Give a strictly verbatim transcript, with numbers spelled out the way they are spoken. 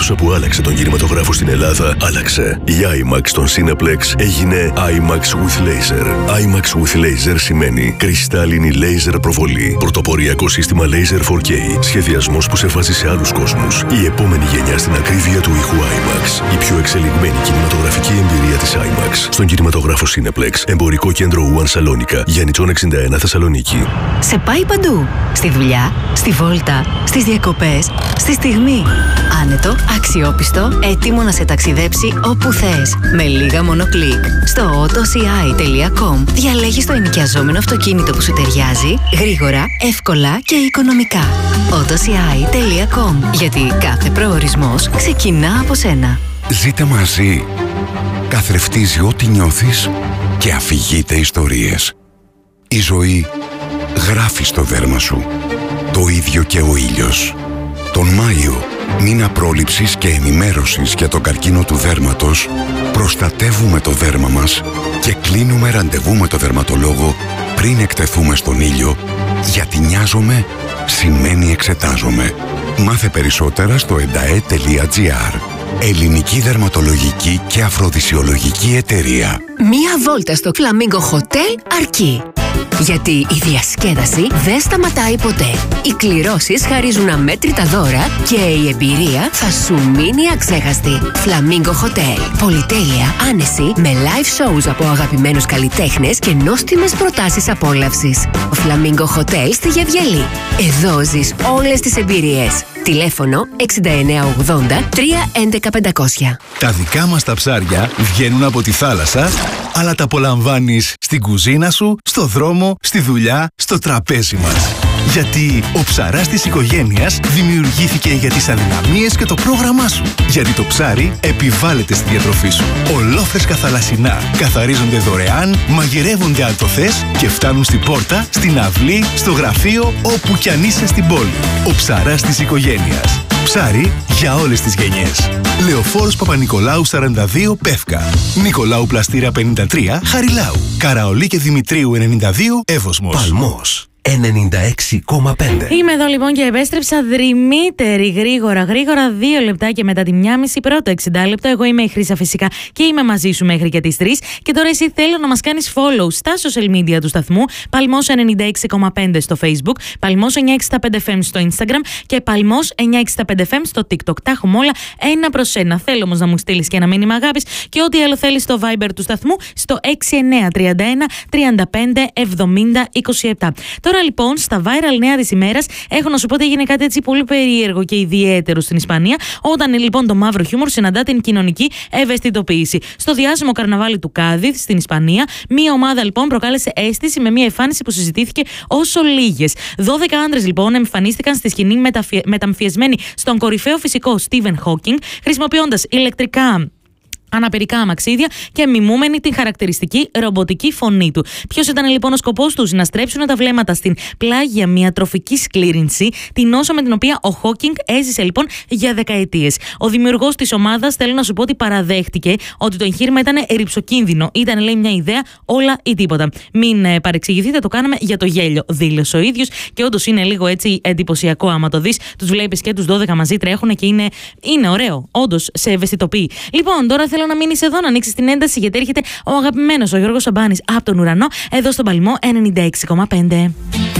αίθουσα που άλλαξε τον κινηματογράφο στην Ελλάδα άλλαξε. Η IMAX στον Cineplex έγινε IMAX with Laser. IMAX with Laser σημαίνει κρυστάλλινη laser προβολή. Πρωτοποριακό σύστημα Laser φορ κέι. Σχεδιασμός που σε βάζει σε άλλους κόσμους. Η επόμενη γενιά στην ακρίβεια του ήχου IMAX. Η πιο εξελιγμένη κινηματογραφική εμπειρία της IMAX στον κινηματογράφο Cineplex. Εμπορικό κέντρο One Salonica. Γιάννητσον εξήντα ένα Θεσσαλονίκη. Σε πάει παντού. Στη δουλειά, στη βόλτα, στις διακοπές, στη στιγμή. Άνετο, αξιόπιστο, έτοιμο να σε ταξιδέψει όπου θες. Με λίγα μόνο κλικ. Στο autoci τελεία com διαλέγεις το ενοικιαζόμενο αυτοκίνητο που σου ταιριάζει, γρήγορα, εύκολα και οικονομικά. autoci τελεία com. Γιατί κάθε προορισμός ξεκινά από σένα. Ζείτε μαζί. Καθρεφτίζει ό,τι νιώθεις και αφηγείται ιστορίες. Η ζωή γράφει στο δέρμα σου. Το ίδιο και ο ήλιος. Τον Μάιο, μήνα πρόληψης και ενημέρωσης για τον καρκίνο του δέρματος, προστατεύουμε το δέρμα μας και κλείνουμε ραντεβού με το δερματολόγο πριν εκτεθούμε στον ήλιο, γιατί νοιάζομαι σημαίνει εξετάζομαι. Μάθε περισσότερα στο εντα-ε τελεία τζι άρ. Ελληνική Δερματολογική και Αφροδισιολογική Εταιρεία. Μία βόλτα στο Flamingo Hotel αρκεί. Γιατί η διασκέδαση δεν σταματάει ποτέ. Οι κληρώσεις χαρίζουν αμέτρητα δώρα και η εμπειρία θα σου μείνει αξέχαστη. Flamingo Hotel. Πολυτέλεια, άνεση, με live shows από αγαπημένους καλλιτέχνες και νόστιμες προτάσεις απόλαυσης. Flamingo Hotel στη Γεβγελή. Εδώ ζεις όλες τις εμπειρίες. Τηλέφωνο εξήντα εννέα ογδόντα τρία έντεκα πεντακόσια. Τα δικά μας τα ψάρια βγαίνουν από τη θάλασσα, αλλά τα απολαμβάνεις στην κουζίνα σου, στο δρόμο, στη δουλειά, στο τραπέζι μας. Γιατί ο ψαράς της οικογένειας δημιουργήθηκε για τις αδυναμίες και το πρόγραμμά σου. Γιατί το ψάρι επιβάλλεται στη διατροφή σου. Ολόφρεσκα θαλασσινά καθαρίζονται δωρεάν, μαγειρεύονται αν το θες και φτάνουν στην πόρτα, στην αυλή, στο γραφείο, όπου κι αν είσαι στην πόλη. Ο ψαράς της οικογένειας. Ψάρι για όλες τις γενιές. Λεωφόρος Παπα-Νικολάου σαράντα δύο Πεύκα. Νικολάου Πλαστήρα πενήντα τρία Χαριλάου. Καραολί και Δημητρίου ενενήντα δύο Εύωσμος. Παλμός ενενήντα έξι κόμμα πέντε. Είμαι εδώ λοιπόν και επέστρεψα δρυμύτερη γρήγορα γρήγορα δύο λεπτά και μετά τη μία μισή πρώτο εξήντα λεπτό. Εγώ είμαι η Χρύσα φυσικά και είμαι μαζί σου μέχρι και τις τρεις. Και τώρα εσύ θέλω να μας κάνεις follow στα social media του σταθμού. Παλμός ενενήντα έξι κόμμα πέντε στο Facebook, Παλμός εννιακόσια εξήντα πέντε εφ εμ στο Instagram και Παλμός εννιακόσια εξήντα πέντε εφ εμ στο TikTok. Τα έχουμε όλα ένα προς ένα. Θέλω όμως να μου στείλεις και ένα μήνυμα αγάπης και ό,τι άλλο θέλεις στο Viber του σταθμού στο έξι εννέα τρία ένα τρία πέντε εβδομήντα είκοσι επτά. Τώρα λοιπόν, στα viral νέα της ημέρας, έχω να σου πω ότι έγινε κάτι έτσι πολύ περίεργο και ιδιαίτερο στην Ισπανία, όταν λοιπόν το μαύρο χιούμορ συναντά την κοινωνική ευαισθητοποίηση. Στο διάσημο καρναβάλι του Κάδιθ στην Ισπανία, μία ομάδα λοιπόν προκάλεσε αίσθηση με μία εμφάνιση που συζητήθηκε ως ολίγες. δώδεκα άντρες λοιπόν εμφανίστηκαν στη σκηνή μεταμφιεσμένοι στον κορυφαίο φυσικό Στίβεν Χόκινγκ, χρησιμοποιώντας ηλεκτρικά αναπηρικά αμαξίδια και μιμούμενη την χαρακτηριστική ρομποτική φωνή του. Ποιος ήταν λοιπόν ο σκοπός τους? Να στρέψουν τα βλέμματα στην πλάγια μυατροφική σκλήρυνση, την νόσο με την οποία ο Χόκινγκ έζησε λοιπόν για δεκαετίες. Ο δημιουργός της ομάδας, θέλω να σου πω ότι παραδέχτηκε ότι το εγχείρημα ήταν ρυψοκίνδυνο. Ήταν, λέει, μια ιδέα, όλα ή τίποτα. Μην ε, παρεξηγηθείτε, το κάναμε για το γέλιο, δήλωσε ο ίδιος. Και όντως είναι λίγο έτσι εντυπωσιακό άμα το δεις. Τους βλέπεις και τους δώδεκα μαζί τρέχουν και είναι, είναι ωραίο. Όντως σε ευαισθητοποιεί. Λοιπόν, τώρα θέλω να μείνεις εδώ, να ανοίξεις την ένταση, γιατί έρχεται ο αγαπημένος ο Γιώργος Σαμπάνης από τον ουρανό, εδώ στον Παλμό ενενήντα έξι κόμμα πέντε.